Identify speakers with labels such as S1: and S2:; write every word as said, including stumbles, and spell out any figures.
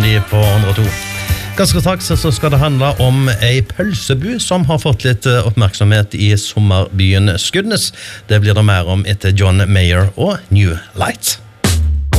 S1: Blondie på hundre og to. Ganske straks så skal det handle om ei pølsebu som har fått litt oppmerksomhet i sommerbyen Skudenes. Det blir det mer om etter John Mayer og New Light.